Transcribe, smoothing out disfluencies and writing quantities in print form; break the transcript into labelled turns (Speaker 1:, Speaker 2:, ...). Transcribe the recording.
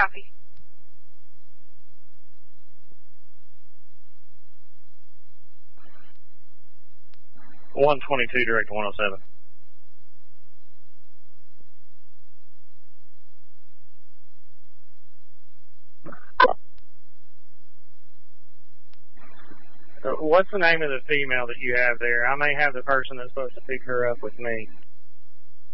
Speaker 1: Copy.
Speaker 2: (122) direct to 107. What's the name of the female that you have there? I may have the person that's supposed to pick her up with me.